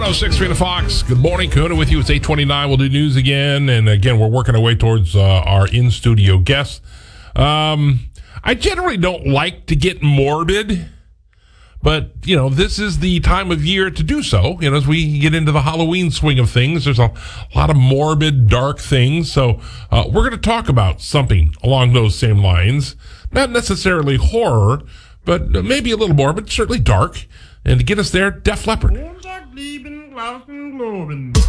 106.3 The Fox. Good morning, Kahuna with you. It's 8:29. We'll do news again. And again, we're working our way towards our in-studio guest. I generally don't like to get morbid, but, this is the time of year to do so. As we get into the Halloween swing of things, there's a lot of morbid, dark things. So we're going to talk about something along those same lines. Not necessarily horror, but maybe a little morbid, certainly dark. And to get us there, Def Leppard.